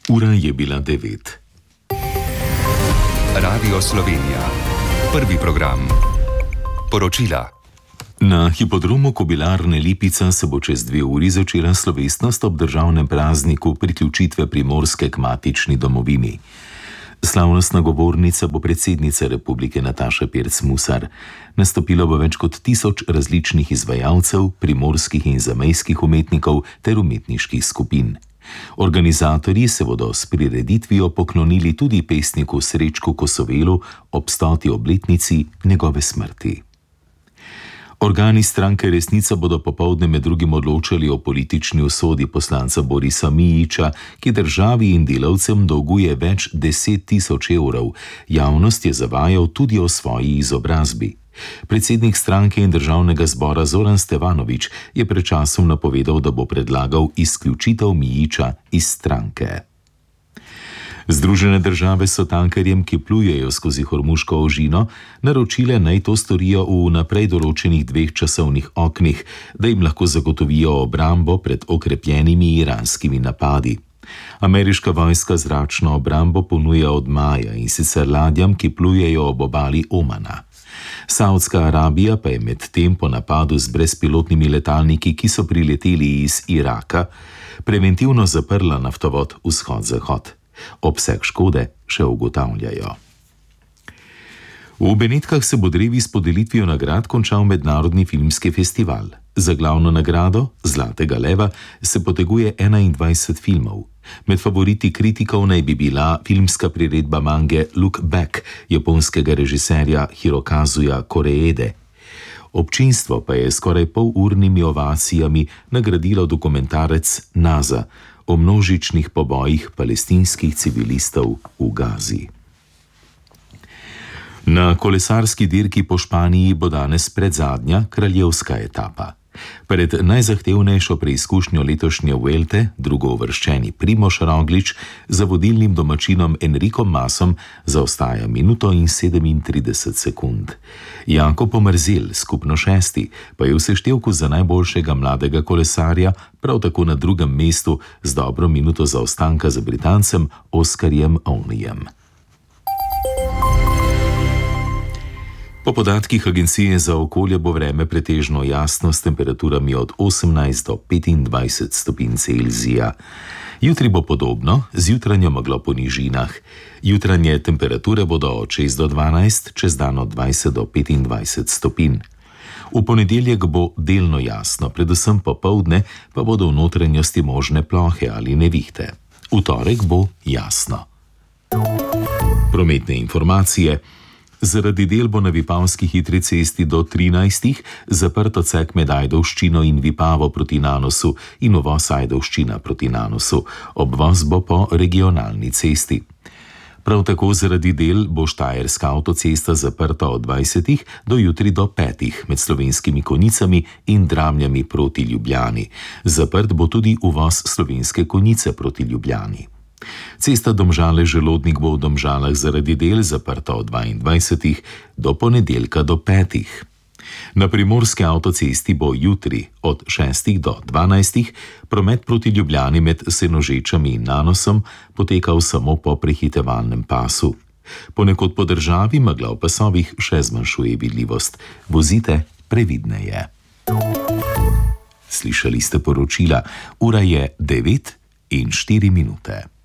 Ura je bila 9. Radio Slovenija. Prvi program. Poročila. Na hipodromu Kobilarne Lipica se bo čez 2 uri začela slovesnost ob državnem prazniku priključitve Primorske k matični domovini. Slavnostna govornica bo predsednica republike Nataša Pirc Musar. Nastopilo bo več kot 1000 različnih izvajalcev, primorskih in zamejskih umetnikov ter umetniških skupin. Organizatorji se bodo s prireditvijo poklonili tudi pesniku Srečku Kosovelu ob 100. obletnici njegove smrti. Organi stranke Resnica bodo popoldne med drugim odločali o politični usodi poslanca Borisa Mijića, ki državi in delavcem dolguje več 10 000 evrov. Javnost je zavajal tudi o svoji izobrazbi. Predsednik stranke in državnega zbora Zoran Stevanović je pred časom napovedal, da bo predlagal izključitev Mijića iz stranke. Združene države so tankerjem, ki plujejo skozi Hormuško ožino, naročile naj to storijo v naprej določenih 2 časovnih oknih, da jim lahko zagotovijo obrambo pred okrepljenimi iranskimi napadi. Ameriška vojska zračno obrambo ponuja od maja, in sicer ladjam, ki plujejo ob obali Omana. Saudska Arabija pa je med tem po napadu z brezpilotnimi letalniki, ki so prileteli iz Iraka, preventivno zaprla naftovod vzhod-zahod. Obseg škode še ugotavljajo. V Benetkah se bo drevi s podelitvijo nagrad končal mednarodni filmski festival. Za glavno nagrado, Zlatega leva, se poteguje 21 filmov. Med favoriti kritikov naj bi bila filmska priredba mange Look Back japonskega režiserja Hirokazuja Koreede. Občinstvo pa je skoraj polurnimi ovacijami nagradilo dokumentarec NASA o množičnih pobojih palestinskih civilistov v Gazi. Na kolesarski dirki po Španiji bo danes predzadnja kraljevska etapa. Pred najzahtevnejšo preizkušnjo letošnje Vuelte, drugouvrščeni Primož Roglič za vodilnim domačinom Enrikom Masom zaostaja minuto in 37 sekund. Janko Pomrzel, skupno 6., pa je v seštevku za najboljšega mladega kolesarja prav tako na 2. mestu z dobro minuto zaostanka za Britancem Oskarjem Ovnijem. Po podatkih Agencije za okolje bo vreme pretežno jasno s temperaturami od 18 do 25 stopinj Celzija. Jutri bo podobno, z jutranjo meglo po nižinah. Jutranje temperature bodo od 6 do 12, čez dan od 20 do 25 stopinj. V ponedeljek bo delno jasno, predvsem popoldne pa bodo v notranjosti možne plohe ali nevihte. V torek bo jasno. Prometne informacije. Zaradi del bo na Vipavski hitri cesti do 13 zaprt odsek med Ajdovščino in Vipavo proti Nanosu in uvoz Ajdovščina proti Nanosu. Obvoz bo po regionalni cesti. Prav tako zaradi del bo Štajerska avtocesta zaprta od 20 do jutri do 5 med Slovenskimi Konjicami in Dramljami proti Ljubljani. Zaprt bo tudi uvoz Slovenske Konjice proti Ljubljani. Cesta Domžale-Želodnik bo v Domžalah zaradi del zaprta od 22 do ponedeljka do 5. Na primorski avtocesti bo jutri od 6 do 12 promet proti Ljubljani med Senožečami in Nanosom potekal samo po prehitevalnem pasu. Ponekod po državi megla v pasovih še zmanjšuje vidljivost. Vozite previdneje. Slišali ste poročila. Ura je 9:04.